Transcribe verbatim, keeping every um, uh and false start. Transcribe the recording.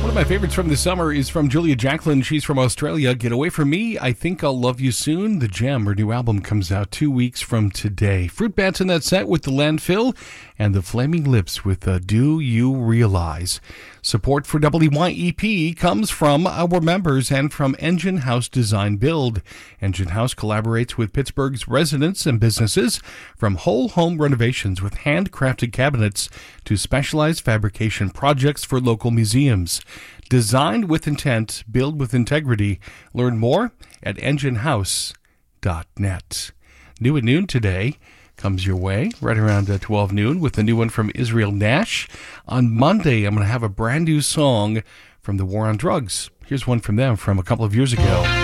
One of my favorites from this summer is from Julia Jacklin. She's from Australia. Get Away From Me, I Think I'll Love You Soon. The Gem, her new album, comes out two weeks from today. Fruit Bats in that set with The Landfill, and The Flaming Lips with uh, Do You Realize. Support for W Y E P comes from our members and from Engine House Design Build. Engine House collaborates with Pittsburgh's residents and businesses, from whole home renovations with handcrafted cabinets to specialized fabrication projects for local museums. Designed with intent, build with integrity. Learn more at engine house dot net. New at noon today comes your way right around uh, twelve noon with a new one from Israel Nash. On Monday, I'm going to have a brand new song from the War on Drugs. Here's one from them from a couple of years ago.